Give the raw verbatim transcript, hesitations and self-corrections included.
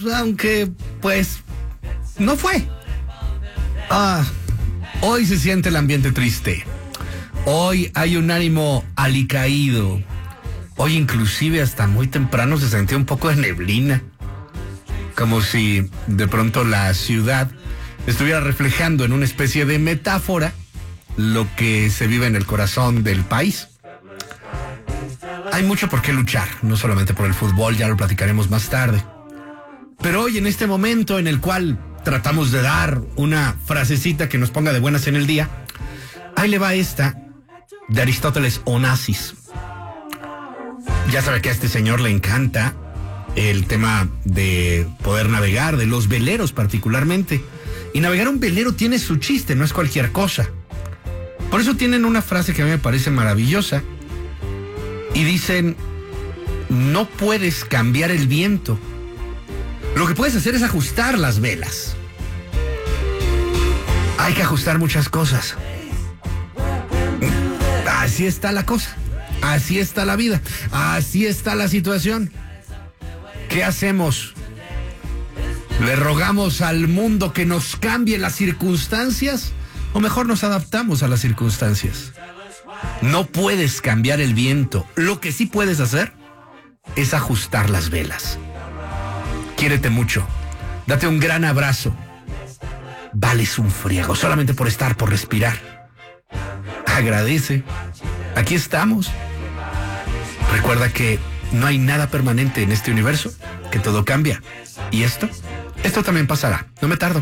aunque pues no fue. Ah, hoy se siente el ambiente triste. Hoy hay un ánimo alicaído. Hoy inclusive hasta muy temprano se sentía un poco de neblina. Como si de pronto la ciudad estuviera reflejando en una especie de metáfora lo que se vive en el corazón del país. Hay mucho por qué luchar, no solamente por el fútbol, ya lo platicaremos más tarde. Pero hoy, en este momento en el cual tratamos de dar una frasecita que nos ponga de buenas en el día, ahí le va esta de Aristóteles Onassis. Ya sabe que a este señor le encanta el tema de poder navegar, de los veleros particularmente. Y navegar un velero tiene su chiste, no es cualquier cosa. Por eso tienen una frase que a mí me parece maravillosa. Y dicen, no puedes cambiar el viento. Lo que puedes hacer es ajustar las velas. Hay que ajustar muchas cosas. Así está la cosa. Así está la vida. Así está la situación. ¿Qué hacemos? ¿Le rogamos al mundo que nos cambie las circunstancias? ¿O mejor nos adaptamos a las circunstancias? No puedes cambiar el viento. Lo que sí puedes hacer es ajustar las velas. Quiérete mucho. Date un gran abrazo. Vales un friego solamente por estar, por respirar. Agradece. Aquí estamos. Recuerda que no hay nada permanente en este universo, que todo cambia. Y esto, esto también pasará. No me tardo.